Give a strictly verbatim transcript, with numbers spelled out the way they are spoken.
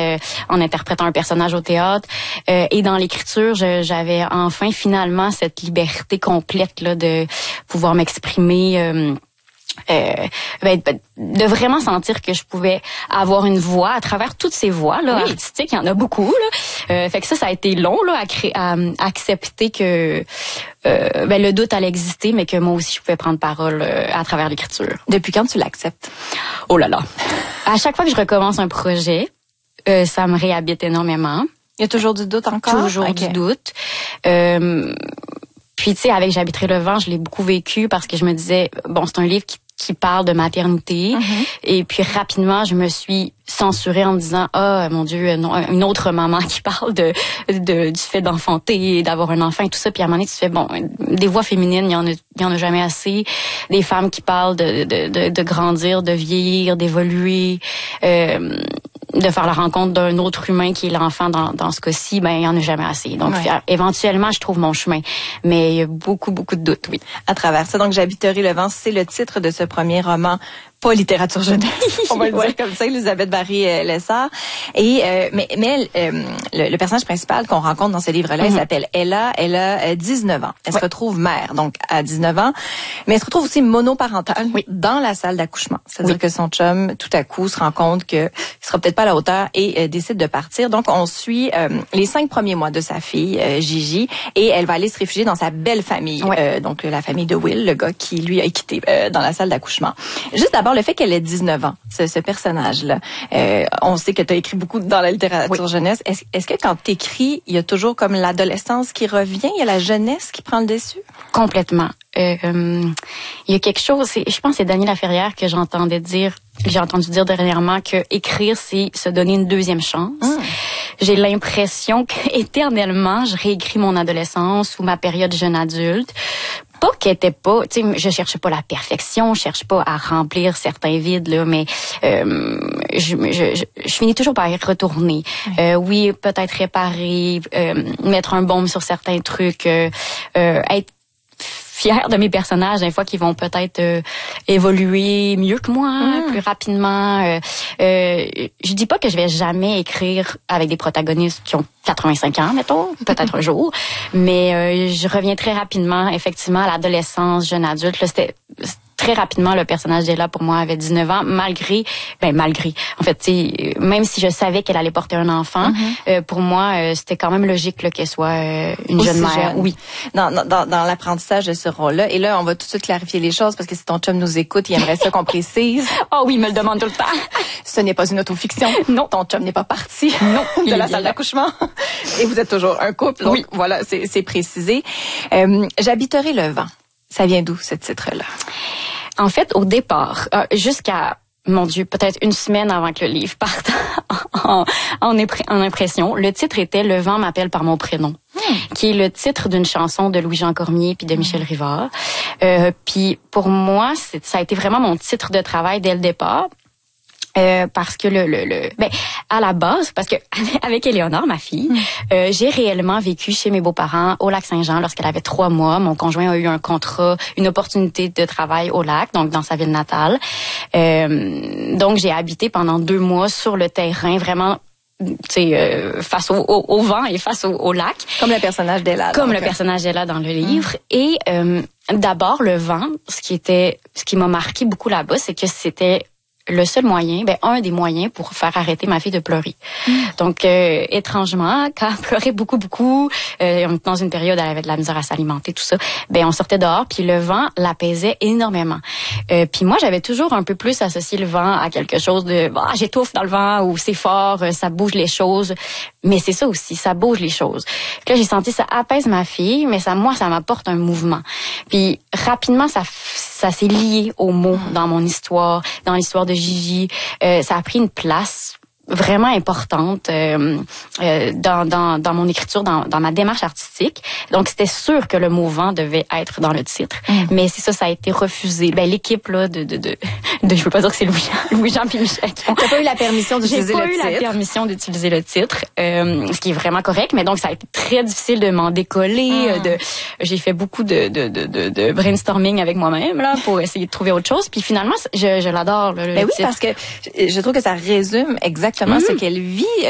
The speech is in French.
euh, en interprétant un personnage au théâtre. Euh, et dans l'écriture, je, j'avais enfin finalement cette liberté complète là de pouvoir m'exprimer. Euh, Euh, ben, de vraiment sentir que je pouvais avoir une voix à travers toutes ces voix là oui. artistiques, il y en a beaucoup là. Euh, fait que ça ça a été long là à créer, à, à accepter que euh, ben le doute allait exister, mais que moi aussi je pouvais prendre parole euh, à travers l'écriture. Depuis quand tu l'acceptes? Oh là là. À chaque fois que je recommence un projet, euh, ça me réhabite énormément. Il y a toujours du doute encore? Toujours okay. du doute. Euh, Puis, tu sais, avec J'habiterai le vent, je l'ai beaucoup vécu parce que je me disais, bon, c'est un livre qui, qui parle de maternité. Mm-hmm. Et puis, rapidement, je me suis censurée en me disant, ah, oh, mon Dieu, non, une autre maman qui parle de, de du fait d'enfanter, d'avoir un enfant et tout ça. Puis, à un moment donné, tu fais, bon, des voix féminines, il y en a, il y en a jamais assez. Des femmes qui parlent de, de, de, de grandir, de vieillir, d'évoluer, euh, de faire la rencontre d'un autre humain qui est l'enfant dans, dans ce cas-ci, ben il y en a jamais assez. Donc ouais. éventuellement, je trouve mon chemin, mais il y a beaucoup beaucoup de doutes, oui. À travers ça, donc J'habiterai le vent, c'est le titre de ce premier roman. Pas littérature jeunesse, on va le ouais. dire comme ça, Elisabeth Barry-Lessard. Et euh, mais mais euh, le, le personnage principal qu'on rencontre dans ce livre-là, mm-hmm. il s'appelle Ella. Elle a dix-neuf ans. Elle ouais. se retrouve mère, donc à dix-neuf ans, mais elle se retrouve aussi monoparentale oui. dans la salle d'accouchement. C'est-à-dire oui. que son chum, tout à coup, se rend compte que il sera peut-être pas à la hauteur et euh, décide de partir. Donc on suit euh, les cinq premiers mois de sa fille euh, Gigi, et elle va aller se réfugier dans sa belle famille, ouais. euh, donc la famille de Will, le gars qui lui a quitté euh, dans la salle d'accouchement. Juste d'abord le fait qu'elle ait dix-neuf ans, ce, ce personnage-là. Euh, on sait que tu as écrit beaucoup dans la littérature oui. jeunesse. Est-ce, est-ce que quand tu écris, il y a toujours comme l'adolescence qui revient, il y a la jeunesse qui prend le dessus? Complètement. Euh, euh, il y a quelque chose, c'est, je pense que c'est Dany Laferrière que j'entendais dire, j'ai entendu dire dernièrement que écrire, c'est se donner une deuxième chance. Mmh. J'ai l'impression qu'éternellement, je réécris mon adolescence ou ma période jeune adulte. Pas qu'elle était pas, tu sais, je cherchais pas la perfection, je cherche pas à remplir certains vides là, mais euh, je, je, je, je finis toujours par y retourner. Oui, euh, oui peut-être réparer, euh, mettre un baume sur certains trucs, euh, euh, être fière de mes personnages, des fois qui vont peut-être euh, évoluer mieux que moi, mmh. plus rapidement. Euh, euh, je dis pas que je vais jamais écrire avec des protagonistes qui ont quatre-vingt-cinq ans, mettons, peut-être un jour, mais euh, je reviens très rapidement, effectivement, à l'adolescence, jeune adulte. Là, c'était très rapidement, le personnage d'Ella, pour moi, avait dix-neuf ans, malgré, ben malgré, en fait, tu sais, même si je savais qu'elle allait porter un enfant, mm-hmm. euh, pour moi, euh, c'était quand même logique là, qu'elle soit euh, une Aussi jeune mère. Jeune. Oui. Dans, dans, dans l'apprentissage de ce rôle-là, et là, on va tout de suite clarifier les choses, parce que si ton chum nous écoute, il aimerait ça qu'on précise. Oh oui, il me le demande tout le temps. Ce n'est pas une autofiction. Non. Ton chum n'est pas parti. Non. de la salle d'accouchement. Et vous êtes toujours un couple. Donc, oui. Voilà, c'est, c'est précisé. Euh, J'habiterai le vent. Ça vient d'où, ce titre-là? En fait, au départ, euh, jusqu'à, mon Dieu, peut-être une semaine avant que le livre parte en, en, en impression, le titre était « Le vent m'appelle par mon prénom hmm. », qui est le titre d'une chanson de Louis-Jean Cormier puis de Michel Rivard. Euh, puis pour moi, c'est, ça a été vraiment mon titre de travail dès le départ. Euh, parce que le, le, le, ben, à la base, parce que avec Éléonore, ma fille, mm. euh, j'ai réellement vécu chez mes beaux-parents au Lac-Saint-Jean lorsqu'elle avait trois mois. Mon conjoint a eu un contrat, une opportunité de travail au lac, donc dans sa ville natale. Euh, donc j'ai habité pendant deux mois sur le terrain, vraiment. C'est euh, face au, au, au vent et face au, au lac. Comme le personnage d'Ella. Comme donc. le personnage d'Ella dans le livre. Mm. Et euh, d'abord, le vent, ce qui était, ce qui m'a marqué beaucoup là-bas, c'est que c'était le seul moyen, ben un des moyens pour faire arrêter ma fille de pleurer. Mm. Donc, euh, étrangement, quand elle pleurait beaucoup, beaucoup, euh, dans une période où elle avait de la misère à s'alimenter, tout ça, ben on sortait dehors, puis le vent l'apaisait énormément. Euh, puis moi, j'avais toujours un peu plus associé le vent à quelque chose de, bah, j'étouffe dans le vent, ou c'est fort, ça bouge les choses. Mais c'est ça aussi, ça bouge les choses. Puis là, j'ai senti ça apaise ma fille, mais ça, moi, ça m'apporte un mouvement. Puis rapidement, ça, ça s'est lié aux mots dans mon histoire, dans l'histoire de Gigi. Euh, ça a pris une place vraiment importante euh, euh, dans, dans, dans mon écriture, dans, dans ma démarche artistique. Donc, c'était sûr que le mot vent devait être dans le titre. Mm. Mais c'est ça, ça a été refusé. Ben, l'équipe, là, de, de, de, de je veux pas dire que c'est Louis-Jean, Louis-Jean puis Michel. T'as pas eu la permission d'utiliser le titre? J'ai pas eu la permission d'utiliser le titre, euh, ce qui est vraiment correct. Mais donc, ça a été très difficile de m'en décoller. Mm. De, j'ai fait beaucoup de, de, de, de, de brainstorming avec moi-même, là, pour essayer de trouver autre chose. Puis finalement, je, je l'adore, le, le ben titre. Oui, parce que je trouve que ça résume exactement Mm-hmm. ce qu'elle vit